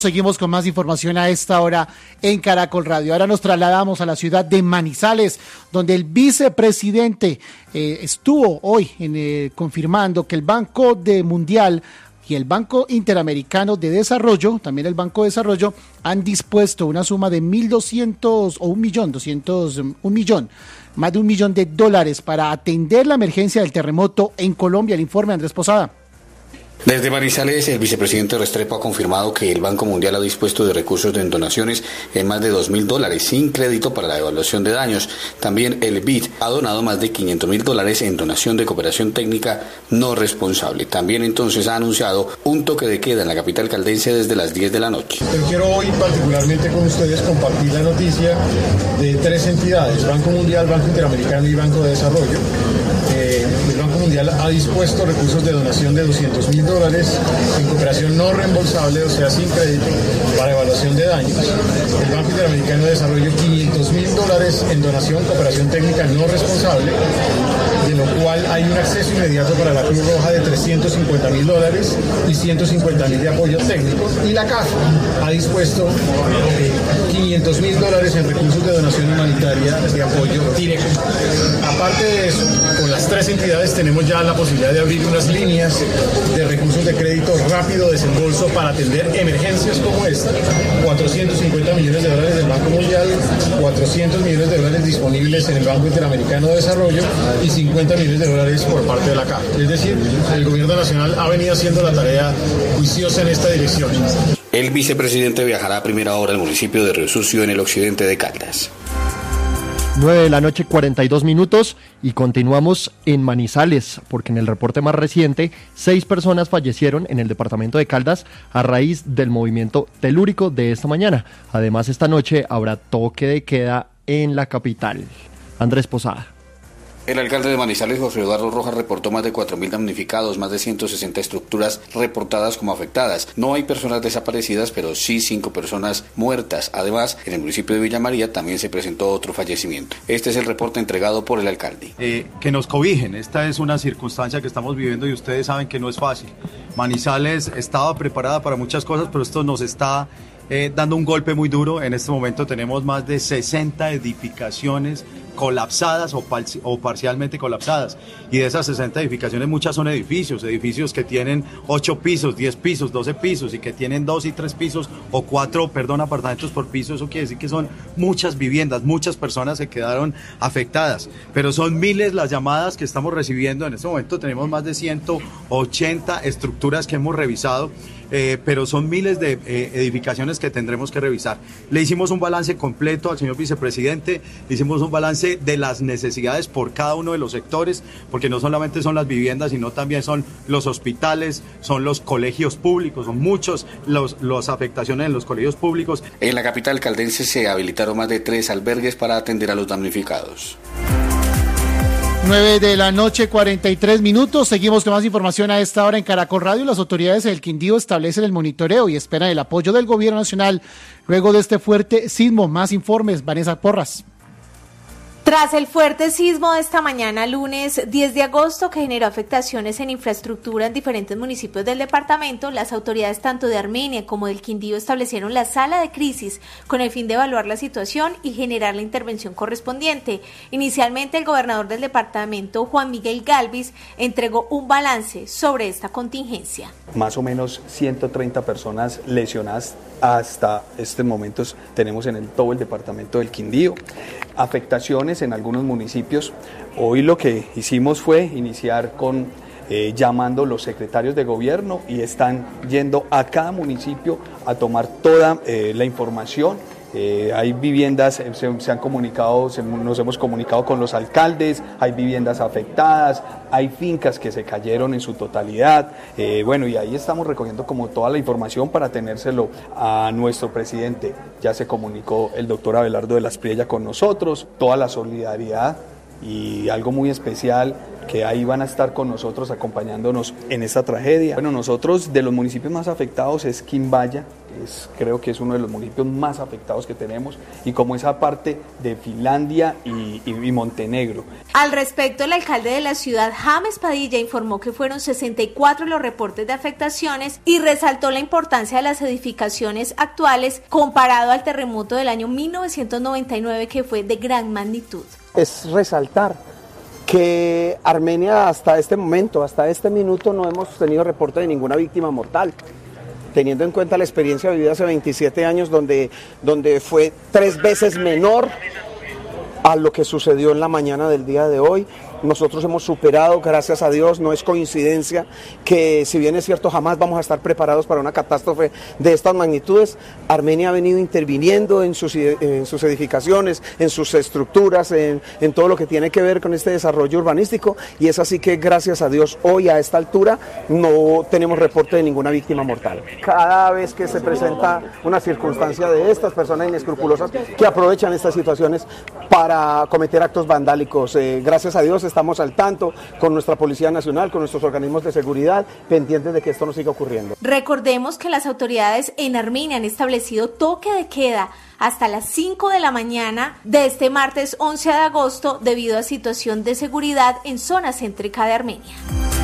Seguimos con más información a esta hora en Caracol Radio. Ahora nos trasladamos a la ciudad de Manizales, donde el vicepresidente estuvo hoy confirmando que el Banco Mundial y el Banco Interamericano de Desarrollo, también el Banco de Desarrollo, han dispuesto una suma de más de $1 millón para atender la emergencia del terremoto en Colombia. El informe, Andrés Posada. Desde Manizales, el vicepresidente Restrepo ha confirmado que el Banco Mundial ha dispuesto de recursos en donaciones en más de $2.000 sin crédito para la evaluación de daños. También el BID ha donado más de $500.000 en donación de cooperación técnica no responsable. También entonces ha anunciado un toque de queda en la capital caldense desde las 10 de la noche. Yo quiero hoy particularmente con ustedes compartir la noticia de 3 entidades, Banco Mundial, Banco Interamericano y Banco de Desarrollo. El Banco Mundial ha dispuesto recursos de donación de $200.000 en cooperación no reembolsable, o sea, sin crédito, para evaluación de daños. El Banco Interamericano de Desarrollo, $500.000 en donación, cooperación técnica no responsable, de lo cual hay un acceso inmediato para la Cruz Roja de $350.000 y $150.000 de apoyo técnico. Y la CAF ha dispuesto $500.000 en recursos de donación humanitaria de apoyo directo. Aparte de eso, con las 3 entidades tenemos ya la posibilidad de abrir unas líneas de recursos de crédito rápido desembolso para atender emergencias como esta. $450 millones del Banco Mundial, $400 millones disponibles en el Banco Interamericano de Desarrollo y $50 millones por parte de la CAF. Es decir, el gobierno nacional ha venido haciendo la tarea juiciosa en esta dirección. El vicepresidente viajará a primera hora al municipio de Río Sucio, en el occidente de Caldas. 9:42 PM y continuamos en Manizales, porque en el reporte más reciente, 6 personas fallecieron en el departamento de Caldas a raíz del movimiento telúrico de esta mañana. Además, esta noche habrá toque de queda en la capital. Andrés Posada. El alcalde de Manizales, José Eduardo Rojas, reportó más de 4.000 damnificados, más de 160 estructuras reportadas como afectadas. No hay personas desaparecidas, pero sí 5 personas muertas. Además, en el municipio de Villa María también se presentó otro fallecimiento. Este es el reporte entregado por el alcalde. Que nos cobijen. Esta es una circunstancia que estamos viviendo y ustedes saben que no es fácil. Manizales estaba preparada para muchas cosas, pero esto nos está dando un golpe muy duro. En este momento tenemos más de 60 edificaciones colapsadas o parcialmente colapsadas, y de esas 60 edificaciones muchas son edificios que tienen 8 pisos, 10 pisos, 12 pisos y que tienen 2 y 3 pisos o 4, apartamentos por piso. Eso quiere decir que son muchas viviendas, muchas personas se quedaron afectadas, pero son miles las llamadas que estamos recibiendo. En este momento tenemos más de 180 estructuras que hemos revisado, pero son miles de edificaciones que tendremos que revisar. Le hicimos un balance completo al señor vicepresidente, le hicimos un balance de las necesidades por cada uno de los sectores, porque no solamente son las viviendas, sino también son los hospitales, son los colegios públicos, son muchos las afectaciones en los colegios públicos. En la capital caldense se habilitaron más de 3 albergues para atender a los damnificados. 9:43 PM. Seguimos con más información a esta hora en Caracol Radio. Las autoridades del Quindío establecen el monitoreo y esperan el apoyo del gobierno nacional luego de este fuerte sismo. Más informes, Vanessa Porras. Tras el fuerte sismo de esta mañana, lunes 10 de agosto, que generó afectaciones en infraestructura en diferentes municipios del departamento, las autoridades tanto de Armenia como del Quindío establecieron la sala de crisis con el fin de evaluar la situación y generar la intervención correspondiente. Inicialmente, el gobernador del departamento, Juan Miguel Galvis, entregó un balance sobre esta contingencia. Más o menos 130 personas lesionadas hasta estos momentos tenemos en todo el departamento del Quindío. Afectaciones en algunos municipios. Hoy lo que hicimos fue iniciar con llamando los secretarios de gobierno, y están yendo a cada municipio a tomar toda la información. Hay viviendas, se han comunicado, nos hemos comunicado con los alcaldes, hay viviendas afectadas, hay fincas que se cayeron en su totalidad, y ahí estamos recogiendo como toda la información para tenérselo a nuestro presidente. Ya se comunicó el doctor Abelardo de las Priella con nosotros, toda la solidaridad y algo muy especial, que ahí van a estar con nosotros acompañándonos en esta tragedia. Nosotros de los municipios más afectados es Quimbaya, creo que es uno de los municipios más afectados que tenemos, y como esa parte de Finlandia y Montenegro. Al respecto, el alcalde de la ciudad, James Padilla, informó que fueron 64 los reportes de afectaciones y resaltó la importancia de las edificaciones actuales comparado al terremoto del año 1999, que fue de gran magnitud. Es resaltar que Armenia hasta este momento, hasta este minuto, no hemos tenido reporte de ninguna víctima mortal, teniendo en cuenta la experiencia vivida hace 27 años donde fue 3 veces menor a lo que sucedió en la mañana del día de hoy. Nosotros hemos superado, gracias a Dios, no es coincidencia que, si bien es cierto, jamás vamos a estar preparados para una catástrofe de estas magnitudes. Armenia ha venido interviniendo en sus edificaciones, en sus estructuras, en todo lo que tiene que ver con este desarrollo urbanístico, y es así que, gracias a Dios, hoy a esta altura no tenemos reporte de ninguna víctima mortal. Cada vez que se presenta una circunstancia de estas, personas inescrupulosas que aprovechan estas situaciones para cometer actos vandálicos, gracias a Dios estamos al tanto con nuestra Policía Nacional, con nuestros organismos de seguridad, pendientes de que esto no siga ocurriendo. Recordemos que las autoridades en Armenia han establecido toque de queda hasta las 5 de la mañana de este martes 11 de agosto debido a situación de seguridad en zona céntrica de Armenia.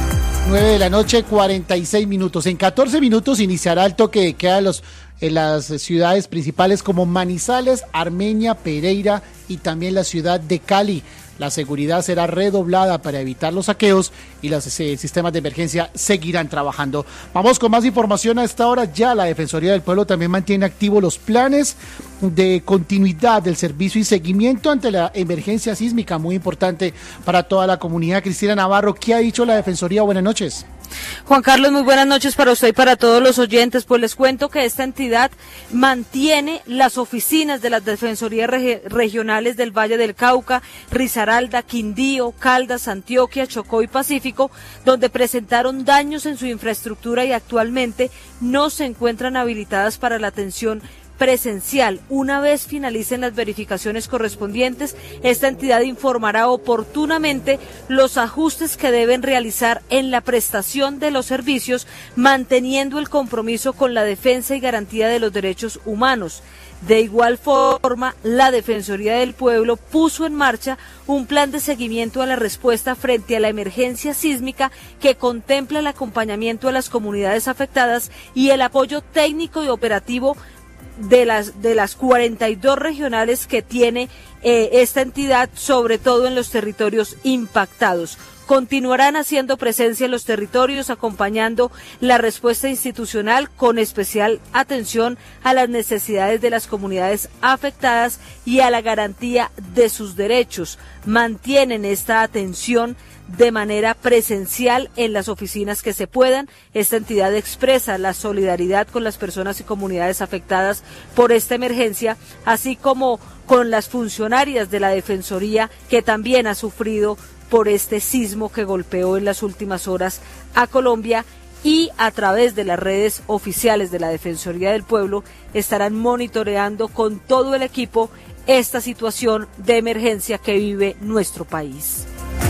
9 de la noche, 46 minutos. En 14 minutos iniciará el toque de queda en las ciudades principales como Manizales, Armenia, Pereira y también la ciudad de Cali. La seguridad será redoblada para evitar los saqueos y los sistemas de emergencia seguirán trabajando. Vamos con más información a esta hora. Ya la Defensoría del Pueblo también mantiene activos los planes de continuidad del servicio y seguimiento ante la emergencia sísmica, muy importante para toda la comunidad. Cristina Navarro, ¿qué ha dicho la Defensoría? Buenas noches. Juan Carlos, muy buenas noches para usted y para todos los oyentes. Pues les cuento que esta entidad mantiene las oficinas de las defensorías regionales del Valle del Cauca, Risaralda, Quindío, Caldas, Antioquia, Chocó y Pacífico, donde presentaron daños en su infraestructura y actualmente no se encuentran habilitadas para la atención presencial. Una vez finalicen las verificaciones correspondientes, esta entidad informará oportunamente los ajustes que deben realizar en la prestación de los servicios, manteniendo el compromiso con la defensa y garantía de los derechos humanos. De igual forma, la Defensoría del Pueblo puso en marcha un plan de seguimiento a la respuesta frente a la emergencia sísmica que contempla el acompañamiento a las comunidades afectadas y el apoyo técnico y operativo de las 42 regionales que tiene esta entidad, sobre todo en los territorios impactados. Continuarán haciendo presencia en los territorios, acompañando la respuesta institucional con especial atención a las necesidades de las comunidades afectadas y a la garantía de sus derechos. Mantienen esta atención de manera presencial en las oficinas que se puedan. Esta entidad expresa la solidaridad con las personas y comunidades afectadas por esta emergencia, así como con las funcionarias de la Defensoría que también ha sufrido por este sismo que golpeó en las últimas horas a Colombia, y a través de las redes oficiales de la Defensoría del Pueblo estarán monitoreando con todo el equipo esta situación de emergencia que vive nuestro país.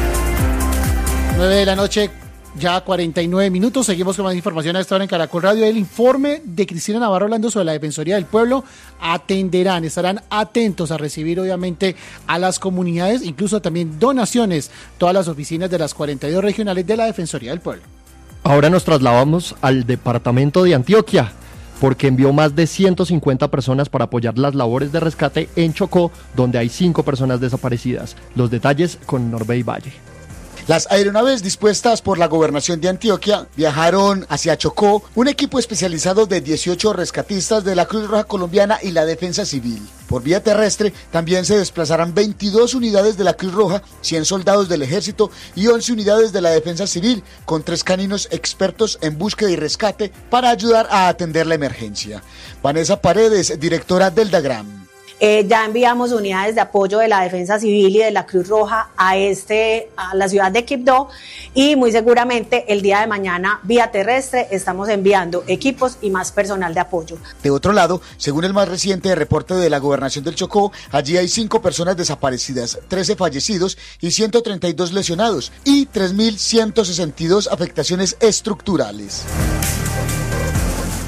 9 de la noche, ya 49 minutos. Seguimos con más información a esta hora en Caracol Radio. El informe de Cristina Navarro hablando sobre la Defensoría del Pueblo. Estarán atentos a recibir obviamente a las comunidades, incluso también donaciones, todas las oficinas de las 42 regionales de la Defensoría del Pueblo. Ahora nos trasladamos al departamento de Antioquia, porque envió más de 150 personas para apoyar las labores de rescate en Chocó, donde hay 5 personas desaparecidas. Los detalles con Norbey Valle. Las aeronaves dispuestas por la Gobernación de Antioquia viajaron hacia Chocó, un equipo especializado de 18 rescatistas de la Cruz Roja Colombiana y la Defensa Civil. Por vía terrestre también se desplazarán 22 unidades de la Cruz Roja, 100 soldados del Ejército y 11 unidades de la Defensa Civil, con 3 caninos expertos en búsqueda y rescate para ayudar a atender la emergencia. Vanessa Paredes, directora del DAGRAM. Ya enviamos unidades de apoyo de la Defensa Civil y de la Cruz Roja a la ciudad de Quibdó, y muy seguramente el día de mañana vía terrestre estamos enviando equipos y más personal de apoyo. De otro lado, según el más reciente reporte de la Gobernación del Chocó, allí hay 5 personas desaparecidas, 13 fallecidos y 132 lesionados y 3.162 afectaciones estructurales.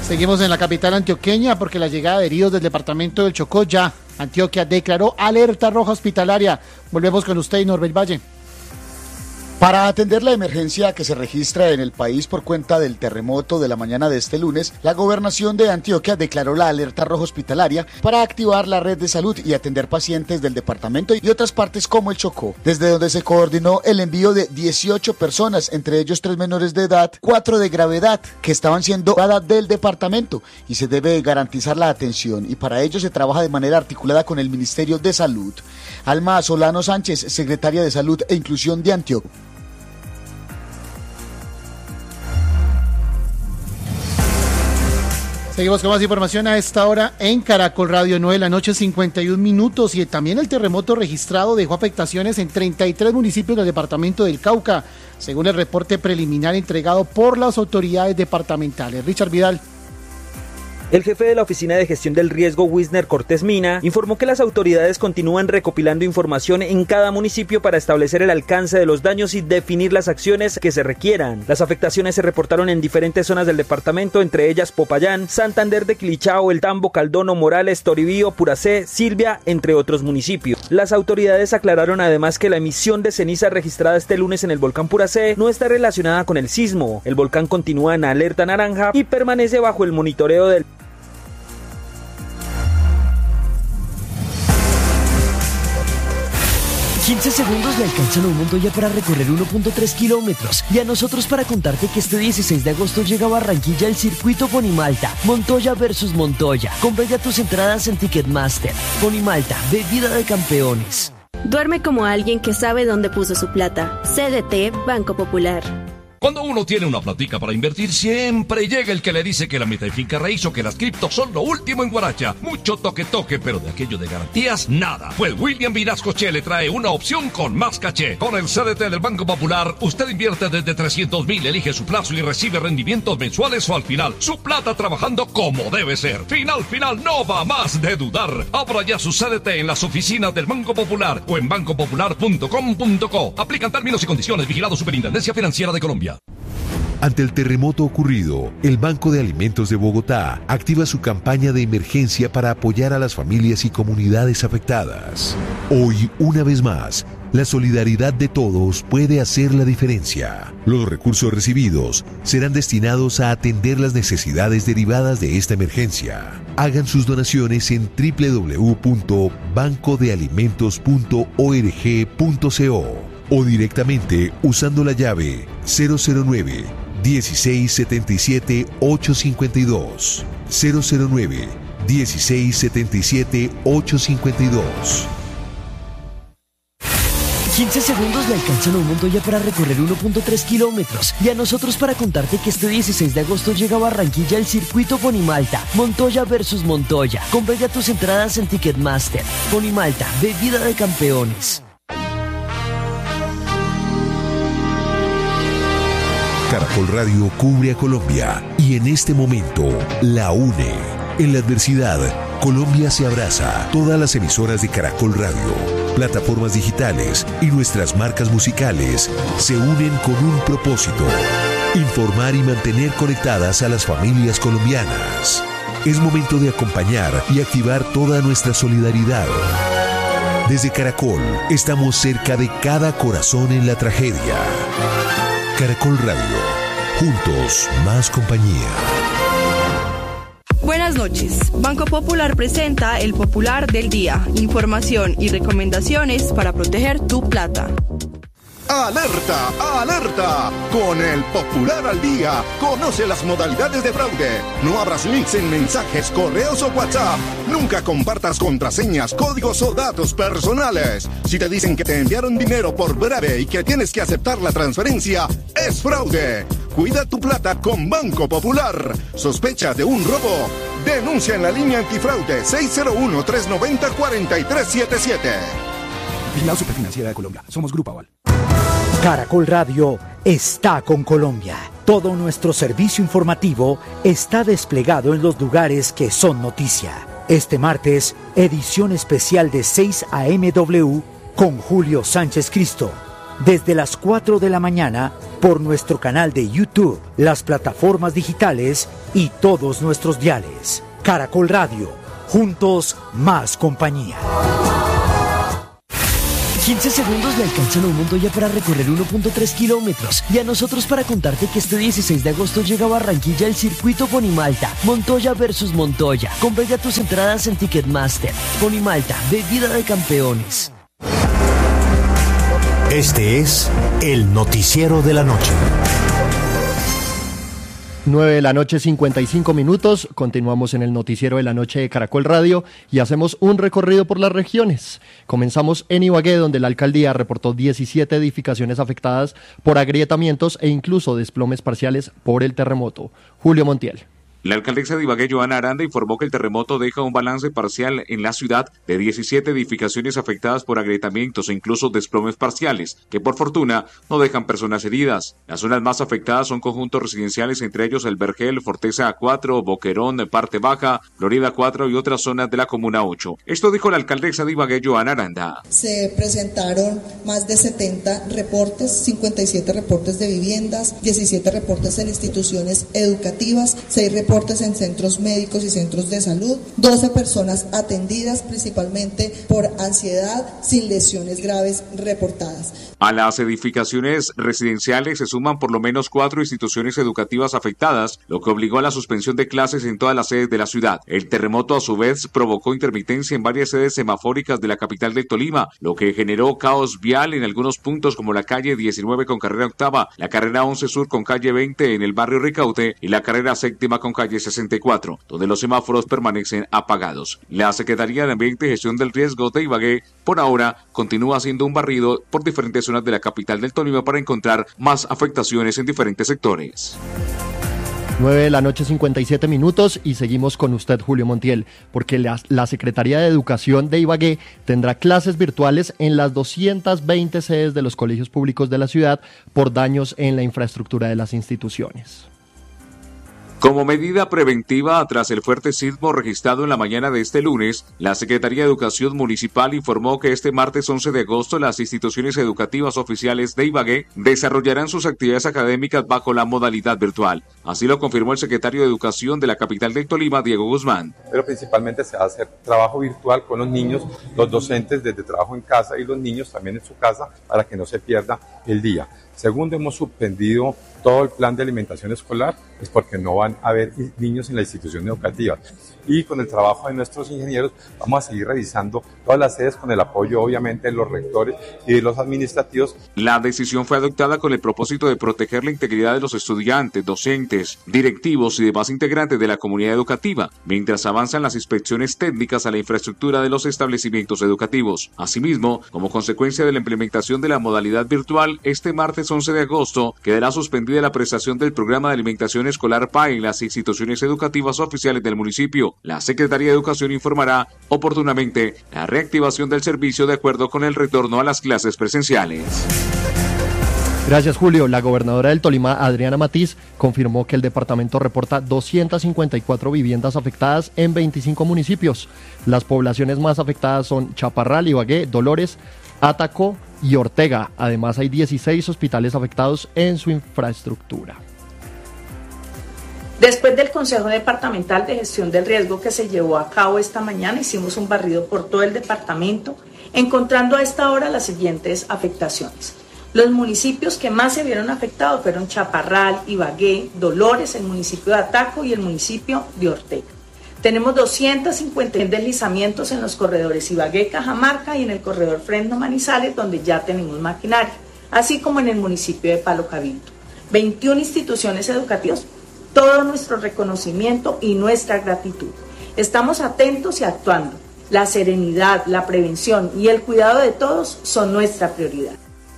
Seguimos en la capital antioqueña porque la llegada de heridos del departamento del Chocó ya. Antioquia declaró alerta roja hospitalaria. Volvemos con usted, Norbert Valle. Para atender la emergencia que se registra en el país por cuenta del terremoto de la mañana de este lunes, la gobernación de Antioquia declaró la alerta roja hospitalaria para activar la red de salud y atender pacientes del departamento y otras partes como el Chocó, desde donde se coordinó el envío de 18 personas, entre ellos 3 menores de edad, 4 de gravedad, que estaban siendo evacuadas del departamento y se debe garantizar la atención y para ello se trabaja de manera articulada con el Ministerio de Salud. Alma Solano Sánchez, secretaria de Salud e Inclusión de Antioquia. Seguimos con más información a esta hora en Caracol Radio, 9 de la noche, 51 minutos. Y también el terremoto registrado dejó afectaciones en 33 municipios del departamento del Cauca, según el reporte preliminar entregado por las autoridades departamentales. Richard Vidal. El jefe de la Oficina de Gestión del Riesgo, Wisner Cortés Mina, informó que las autoridades continúan recopilando información en cada municipio para establecer el alcance de los daños y definir las acciones que se requieran. Las afectaciones se reportaron en diferentes zonas del departamento, entre ellas Popayán, Santander de Quilichao, El Tambo, Caldono, Morales, Toribío, Puracé, Silvia, entre otros municipios. Las autoridades aclararon además que la emisión de ceniza registrada este lunes en el volcán Puracé no está relacionada con el sismo. El volcán continúa en alerta naranja y permanece bajo el monitoreo del 15 segundos le alcanzan a un Montoya para recorrer 1.3 kilómetros y a nosotros para contarte que este 16 de agosto llega a Barranquilla el circuito Ponimalta, Montoya versus Montoya. Compra ya tus entradas en Ticketmaster. Ponimalta, bebida de campeones. Duerme como alguien que sabe dónde puso su plata. CDT Banco Popular. Cuando uno tiene una platica para invertir, siempre llega el que le dice que la meta de finca raíz o que las criptos son lo último en Guaracha. Mucho toque, pero de aquello de garantías, nada. Pues William Vinascoche le trae una opción con más caché. Con el CDT del Banco Popular, usted invierte desde 300,000, elige su plazo y recibe rendimientos mensuales o al final. Su plata trabajando como debe ser. Final, no va más de dudar. Abra ya su CDT en las oficinas del Banco Popular o en bancopopular.com.co. Aplican términos y condiciones. Vigilado Superintendencia Financiera de Colombia. Ante el terremoto ocurrido, el Banco de Alimentos de Bogotá activa su campaña de emergencia para apoyar a las familias y comunidades afectadas. Hoy, una vez más, la solidaridad de todos puede hacer la diferencia. Los recursos recibidos serán destinados a atender las necesidades derivadas de esta emergencia. Hagan sus donaciones en www.bancodealimentos.org.co o directamente usando la llave 009 1677 852 009 1677 852. 15 segundos le alcanzan a un Montoya para recorrer 1.3 kilómetros y a nosotros para contarte que este 16 de agosto llega a Barranquilla el circuito Ponimalta, Montoya versus Montoya. Compra ya tus entradas en Ticketmaster. Ponimalta, bebida de campeones. Caracol Radio cubre a Colombia y en este momento la une. En la adversidad, Colombia se abraza. Todas las emisoras de Caracol Radio, plataformas digitales y nuestras marcas musicales se unen con un propósito: informar y mantener conectadas a las familias colombianas. Es momento de acompañar y activar toda nuestra solidaridad. Desde Caracol, estamos cerca de cada corazón en la tragedia. Caracol Radio, juntos más compañía. Buenas noches. Banco Popular presenta el Popular del Día. Información y recomendaciones para proteger tu plata. ¡Alerta! ¡Alerta! Con el Popular al Día, conoce las modalidades de fraude. No abras links en mensajes, correos o WhatsApp. Nunca compartas contraseñas, códigos o datos personales. Si te dicen que te enviaron dinero por breve y que tienes que aceptar la transferencia, es fraude. Cuida tu plata con Banco Popular. ¿Sospecha de un robo? Denuncia en la línea antifraude 601-390-4377. Vigilado Superfinanciera de Colombia. Somos Grupo Aval. Caracol Radio está con Colombia. Todo nuestro servicio informativo está desplegado en los lugares que son noticia. Este martes, edición especial de 6 a.m.w. con Julio Sánchez Cristo. Desde las 4 de la mañana, por nuestro canal de YouTube, las plataformas digitales y todos nuestros diales. Caracol Radio, juntos más compañía. 15 segundos le alcanzan a un Montoya para recorrer 1.3 kilómetros y a nosotros para contarte que este 16 de agosto llega a Barranquilla el circuito Ponimalta, Montoya versus Montoya. Compra ya tus entradas en Ticketmaster. Ponimalta, bebida de campeones. Este es el noticiero de la noche. 9 de la noche, 55 minutos. Continuamos en el noticiero de la noche de Caracol Radio y hacemos un recorrido por las regiones. Comenzamos en Ibagué, donde la alcaldía reportó 17 edificaciones afectadas por agrietamientos e incluso desplomes parciales por el terremoto. Julio Montiel. La alcaldesa de Ibagué, Joana Aranda, informó que el terremoto deja un balance parcial en la ciudad de 17 edificaciones afectadas por agrietamientos e incluso desplomes parciales, que por fortuna no dejan personas heridas. Las zonas más afectadas son conjuntos residenciales, entre ellos El Vergel, Forteza 4, Boquerón, Parte Baja, Florida 4 y otras zonas de la Comuna 8. Esto dijo la alcaldesa de Ibagué, Joana Aranda. Se presentaron más de 70 reportes, 57 reportes de viviendas, 17 reportes en instituciones educativas, 6 reportes en centros médicos y centros de salud, 12 personas atendidas principalmente por ansiedad sin lesiones graves reportadas. A las edificaciones residenciales se suman por lo menos 4 instituciones educativas afectadas, lo que obligó a la suspensión de clases en todas las sedes de la ciudad. El terremoto a su vez provocó intermitencia en varias sedes semafóricas de la capital de Tolima, lo que generó caos vial en algunos puntos como la calle 19 con carrera octava, la carrera 11 sur con calle 20 en el barrio Ricaute y la carrera séptima con calle 64, donde los semáforos permanecen apagados. La Secretaría de Ambiente y Gestión del Riesgo de Ibagué, por ahora, continúa haciendo un barrido por diferentes zonas de la capital del Tolima para encontrar más afectaciones en diferentes sectores. 9 de la noche, 57 minutos y seguimos con usted, Julio Montiel, porque la Secretaría de Educación de Ibagué tendrá clases virtuales en las 220 sedes de los colegios públicos de la ciudad por daños en la infraestructura de las instituciones. Como medida preventiva tras el fuerte sismo registrado en la mañana de este lunes, la Secretaría de Educación Municipal informó que este martes 11 de agosto las instituciones educativas oficiales de Ibagué desarrollarán sus actividades académicas bajo la modalidad virtual. Así lo confirmó el secretario de Educación de la capital del Tolima, Diego Guzmán. Pero principalmente se va a hacer trabajo virtual con los niños, los docentes desde trabajo en casa y los niños también en su casa para que no se pierda el día. Segundo, hemos suspendido todo el plan de alimentación escolar, es porque no van a haber niños en la institución educativa. Y con el trabajo de nuestros ingenieros vamos a seguir revisando todas las sedes con el apoyo obviamente de los rectores y de los administrativos. La decisión fue adoptada con el propósito de proteger la integridad de los estudiantes, docentes, directivos y demás integrantes de la comunidad educativa, mientras avanzan las inspecciones técnicas a la infraestructura de los establecimientos educativos. Asimismo, como consecuencia de la implementación de la modalidad virtual, este martes 11 de agosto quedará suspendida la prestación del programa de alimentación escolar PAE en las instituciones educativas oficiales del municipio. La Secretaría de Educación informará oportunamente la reactivación del servicio de acuerdo con el retorno a las clases presenciales. Gracias, Julio. La gobernadora del Tolima, Adriana Matiz, confirmó que el departamento reporta 254 viviendas afectadas en 25 municipios. Las poblaciones más afectadas son Chaparral, Ibagué, Dolores, Atacó y Ortega. Además, hay 16 hospitales afectados en su infraestructura. Después del Consejo Departamental de Gestión del Riesgo que se llevó a cabo esta mañana, hicimos un barrido por todo el departamento, encontrando a esta hora las siguientes afectaciones. Los municipios que más se vieron afectados fueron Chaparral, Ibagué, Dolores, el municipio de Ataco y el municipio de Ortega. Tenemos 250 deslizamientos en los corredores Ibagué, Cajamarca y en el corredor Fresno Manizales, donde ya tenemos maquinaria, así como en el municipio de Palo Cabildo. 21 instituciones educativas, todo nuestro reconocimiento y nuestra gratitud. Estamos atentos y actuando. La serenidad, la prevención y el cuidado de todos son nuestra prioridad.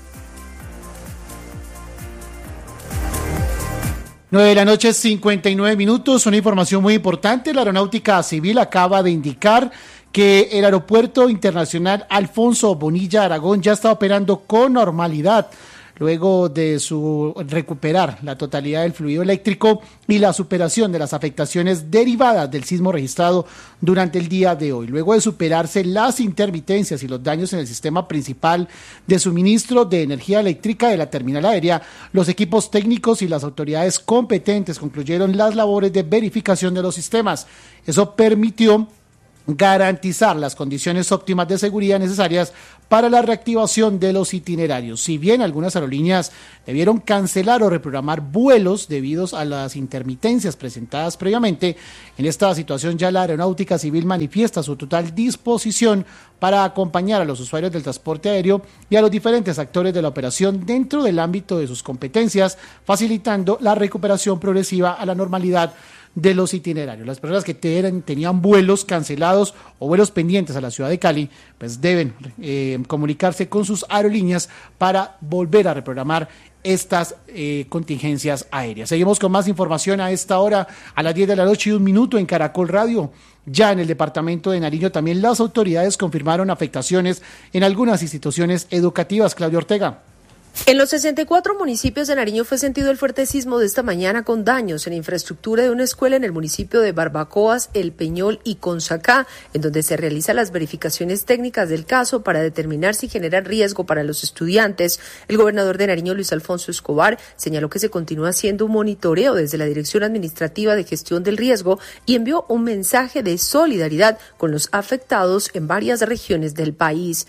9 de la noche, 59 minutos. Una información muy importante. La Aeronáutica Civil acaba de indicar que el Aeropuerto Internacional Alfonso Bonilla Aragón ya está operando con normalidad. luego de recuperar la totalidad del fluido eléctrico y la superación de las afectaciones derivadas del sismo registrado durante el día de hoy. Luego de superarse las intermitencias y los daños en el sistema principal de suministro de energía eléctrica de la terminal aérea, los equipos técnicos y las autoridades competentes concluyeron las labores de verificación de los sistemas. Eso permitió garantizar las condiciones óptimas de seguridad necesarias para la reactivación de los itinerarios. Si bien algunas aerolíneas debieron cancelar o reprogramar vuelos debido a las intermitencias presentadas previamente, en esta situación ya la Aeronáutica Civil manifiesta su total disposición para acompañar a los usuarios del transporte aéreo y a los diferentes actores de la operación dentro del ámbito de sus competencias, facilitando la recuperación progresiva a la normalidad de los itinerarios. Las personas que tenían vuelos cancelados o vuelos pendientes a la ciudad de Cali, pues deben comunicarse con sus aerolíneas para volver a reprogramar estas contingencias aéreas. Seguimos con más información a esta hora, a las 10 de la noche y 1 minuto en Caracol Radio. Ya en el departamento de Nariño también las autoridades confirmaron afectaciones en algunas instituciones educativas. Claudia Ortega. En los 64 municipios de Nariño fue sentido el fuerte sismo de esta mañana con daños en infraestructura de una escuela en el municipio de Barbacoas, El Peñol y Consacá, en donde se realizan las verificaciones técnicas del caso para determinar si generan riesgo para los estudiantes. El gobernador de Nariño, Luis Alfonso Escobar, señaló que se continúa haciendo un monitoreo desde la Dirección Administrativa de Gestión del Riesgo y envió un mensaje de solidaridad con los afectados en varias regiones del país.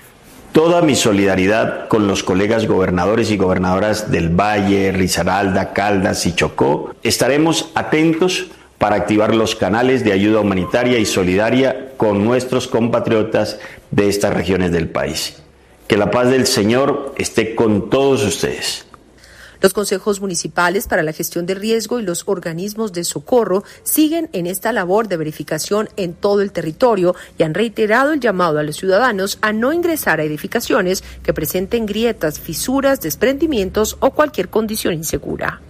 Toda mi solidaridad con los colegas gobernadores y gobernadoras del Valle, Risaralda, Caldas y Chocó. Estaremos atentos para activar los canales de ayuda humanitaria y solidaria con nuestros compatriotas de estas regiones del país. Que la paz del Señor esté con todos ustedes. Los consejos municipales para la gestión de riesgo y los organismos de socorro siguen en esta labor de verificación en todo el territorio y han reiterado el llamado a los ciudadanos a no ingresar a edificaciones que presenten grietas, fisuras, desprendimientos o cualquier condición insegura.